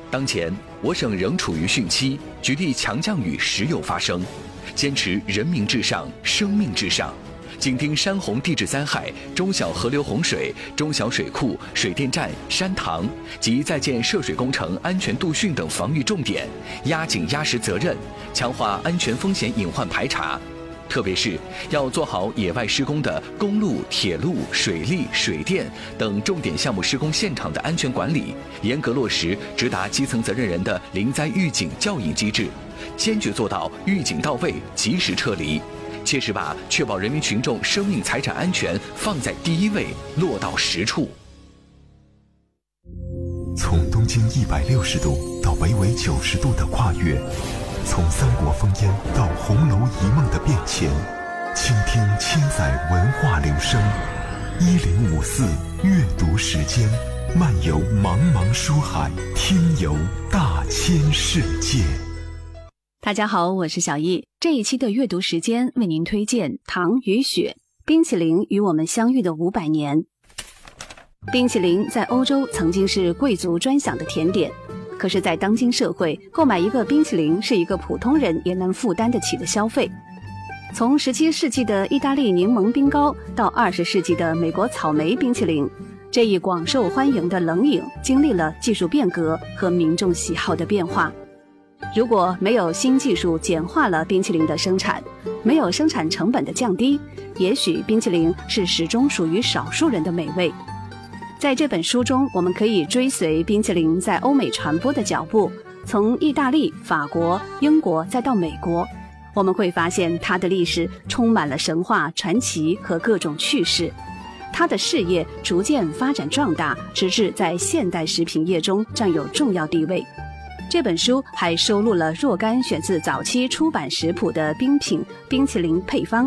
当前，我省仍处于汛期，局地强降雨时有发生，坚持人民至上、生命至上，紧盯山洪地质灾害、中小河流洪水、中小水库、水电站、山塘及在建涉水工程安全度汛等防御重点，压紧压实责任，强化安全风险隐患排查。特别是要做好野外施工的公路、铁路、水利、水电等重点项目施工现场的安全管理，严格落实直达基层责任人的临灾预警教引机制，坚决做到预警到位、及时撤离，切实把确保人民群众生命财产安全放在第一位落到实处。 从东经160度到北纬90度的跨越，从三国烽烟到红楼一梦的变迁，倾听千载文化流声。1054阅读时间，漫游茫茫书海，听游大千世界。 大家好，我是小易。这一期的阅读时间为您推荐《糖与雪》，冰淇淋与我们相遇的500年。冰淇淋在欧洲曾经是贵族专享的甜点，可是在当今社会，购买一个冰淇淋是一个普通人也能负担得起的消费。从17世纪的意大利柠檬冰糕到20世纪的美国草莓冰淇淋，这一广受欢迎的冷饮经历了技术变革和民众喜好的变化。如果没有新技术简化了冰淇淋的生产，没有生产成本的降低，也许冰淇淋是始终属于少数人的美味。在这本书中，我们可以追随冰淇淋在欧美传播的脚步，从意大利、法国、英国再到美国，我们会发现它的历史充满了神话、传奇和各种趣事。它的事业逐渐发展壮大，直至在现代食品业中占有重要地位。这本书还收录了若干选自早期出版食谱的冰淇淋配方。